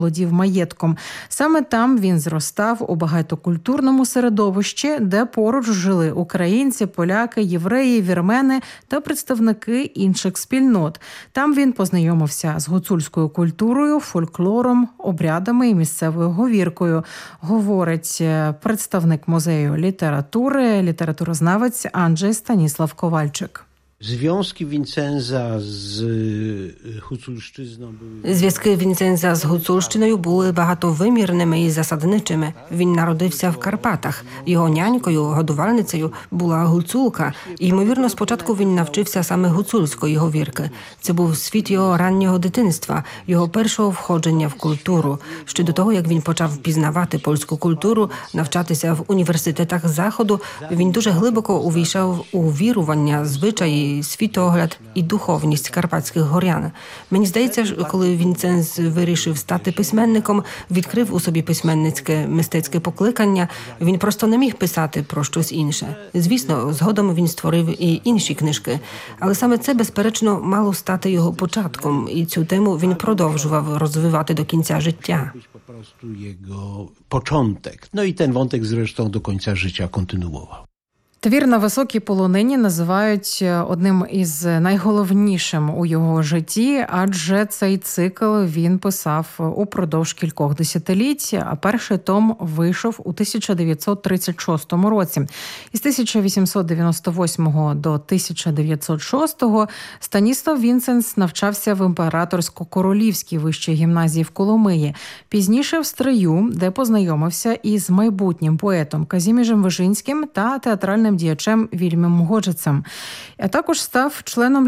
володів маєтком. Саме там він зростав у багатокультурному середовищі, де поруч жили українці, поляки, євреї, вірмени та представники інших спільнот. Там він познайомився з гуцульською культурою, фольклором, обрядами і місцевою говіркою, говорить представник музею літературознавець Анджей Станіслав Ковальчик. Зв'язки Вінценза з гуцульщиною Зв'язки Вінценза з гуцульщиною були багатовимірними і засадничими. Він народився в Карпатах. Його нянькою, годувальницею була гуцулка. І, ймовірно, спочатку він навчився саме гуцульської говірки. Це був світ його раннього дитинства, його першого входження в культуру. Ще до того, як він почав пізнавати польську культуру, навчатися в університетах Заходу, він дуже глибоко увійшов у вірування, звичаї, світогляд і духовність карпатських горян. Мені здається, коли Вінценз вирішив стати письменником, відкрив у собі письменницьке мистецьке покликання, він просто не міг писати про щось інше. Звісно, згодом він створив і інші книжки, але саме це, безперечно, мало стати його початком, і цю тему він продовжував розвивати до кінця життя. Po prostu jego początek. No i ten wątek zresztą do końca życia kontynuował. Твір «На високій полонині» називають одним із найголовнішим у його житті, адже цей цикл він писав упродовж кількох десятиліть, а перший том вийшов у 1936 році. Із 1898 до 1906 Станіслав Вінценс навчався в Імператорсько-Королівській вищій гімназії в Коломиї, пізніше в Стрию, де познайомився із майбутнім поетом Казіміжем Вижинським та театральним діячем Вільмом Годжицем, а також став членом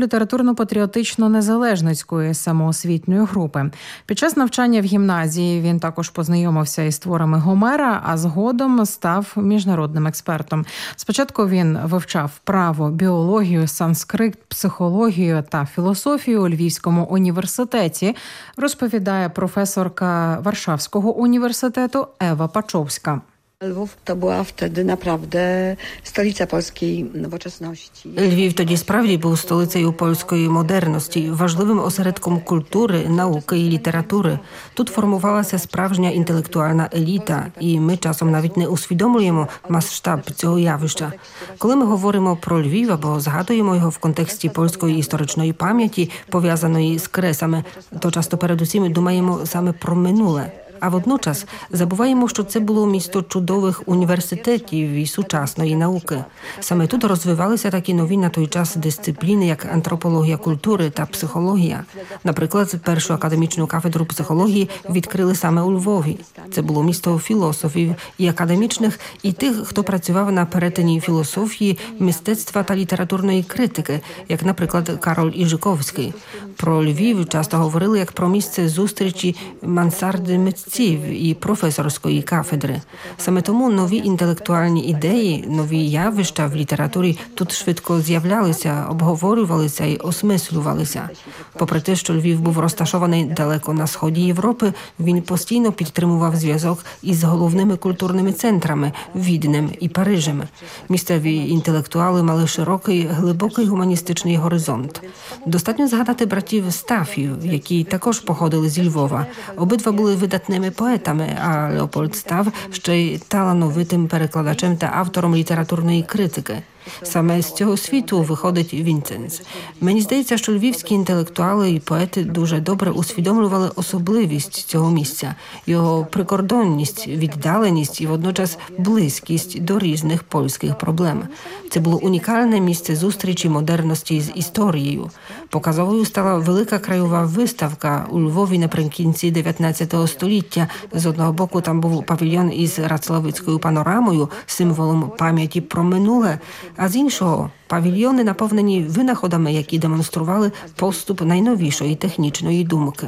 літературно-патріотично-незалежницької самоосвітньої групи. Під час навчання в гімназії він також познайомився із творами Гомера, а згодом став міжнародним експертом. Спочатку він вивчав право, біологію, санскрит, психологію та філософію у Львівському університеті, розповідає професорка Варшавського університету Ева Пачовська. Lwów to była wtedy naprawdę stolica polskiej nowoczesności. Львів тоді справді був столицею польської модерності, важливим осередком культури, науки і літератури. Тут формувалася справжня інтелектуальна еліта, і ми часом навіть не усвідомлюємо масштаб цього явища. Коли ми говоримо про Львів або згадуємо його в контексті польської історичної пам'яті, пов'язаної з кресами, то часто передусім думаємо саме про минуле. А водночас забуваємо, що це було місто чудових університетів і сучасної науки. Саме тут розвивалися такі нові на той час дисципліни, як антропологія культури та психологія. Наприклад, першу академічну кафедру психології відкрили саме у Львові. Це було місто філософів і академічних, і тих, хто працював на перетині філософії, мистецтва та літературної критики, як, наприклад, Кароль Іжиковський. Про Львів часто говорили як про місце зустрічі мансарди митців і професорської кафедри. Саме тому нові інтелектуальні ідеї, нові явища в літературі тут швидко з'являлися, обговорювалися і осмислювалися. Попри те, що Львів був розташований далеко на сході Європи, він постійно підтримував зв'язок із головними культурними центрами – Віднем і Парижем. Місцеві інтелектуали мали широкий, глибокий гуманістичний горизонт. Достатньо згадати братів Стафів, які також походили зі Львова. Обидва були видатними поетами, а Леопольд став ще й талановитим перекладачем та автором літературної критики. Саме з цього світу виходить Вінценс. Мені здається, що львівські інтелектуали і поети дуже добре усвідомлювали особливість цього місця, його прикордонність, віддаленість і водночас близькість до різних польських проблем. Це було унікальне місце зустрічі модерності з історією. Показовою стала велика краєва виставка у Львові наприкінці 19 століття. З одного боку там був павільйон із рацлавицькою панорамою, символом пам'яті про минуле, а з іншого – павільйони, наповнені винаходами, які демонстрували поступ najnowszej technicznej думки.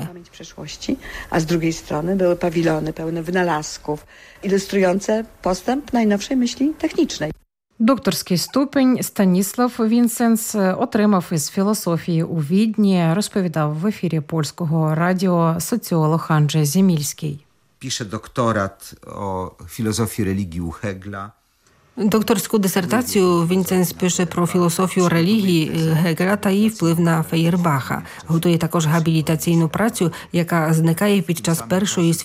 A z drugiej strony były pawilony pełne wynalazków, ilustrujące postęp najnowszej myśli technicznej. Докторський ступінь Станіслав Вінценс отримав із філософії у Відні, розповідав в ефірі Польського радіо соціолог Анджей Зімільський. Pisze doktorat o filozofii religii u Hegla. Докторську дисертацію Вінценс пише про філософію релігії Гегеля та її вплив на Фейєрбаха. Готує також габілітаційну працю, яка зникає під час Першої